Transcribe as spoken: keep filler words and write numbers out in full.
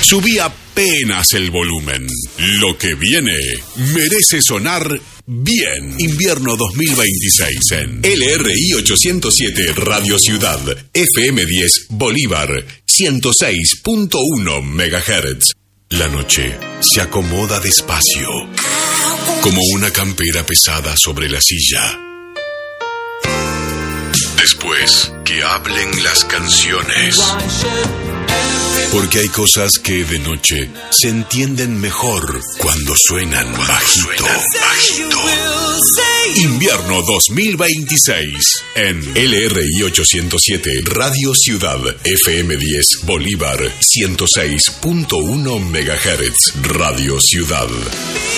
Subí apenas el volumen. Lo que viene merece sonar bien. Invierno dos mil veintiséis en L R I ochocientos siete Radio Ciudad, F M diez Bolívar, ciento seis punto uno megahertz. La noche se acomoda despacio, como una campera pesada sobre la silla. Después que hablen las canciones. Porque hay cosas que de noche se entienden mejor cuando suenan bajito. Suenan bajito. Invierno dos mil veintiséis en L R I ochocientos siete Radio Ciudad, F M diez Bolívar, ciento seis punto uno megahertz. Radio Ciudad.